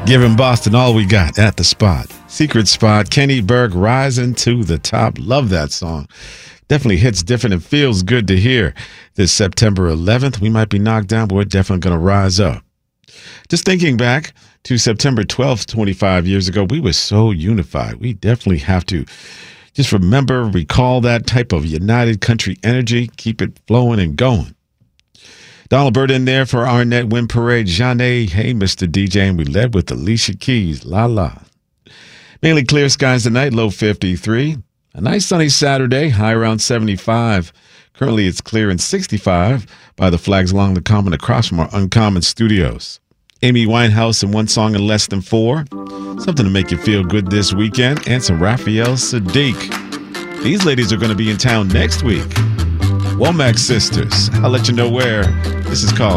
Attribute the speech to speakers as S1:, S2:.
S1: Giving Boston all we got at the spot. Secret Spot, Kenny Berg, Rising to the Top. Love that song. Definitely hits different and feels good to hear. This September 11th, we might be knocked down, but we're definitely going to rise up. Just thinking back to September 12th, 25 years ago, we were so unified. We definitely have to just recall that type of united country energy, keep it flowing and going. Donald Byrd in there for Arnett Wind Parade. Janae, hey, Mr. DJ, and we led with Alicia Keys, La La. Mainly clear skies tonight, low 53. A nice sunny Saturday, high around 75. Currently it's clear and 65 by the flags along the common across from our Uncommon studios. Amy Winehouse and One Song in Less Than 4. Something to make you feel good this weekend. And some Raphael Sadiq. These ladies are going to be in town next week. Womack Sisters. I'll let you know where. This is called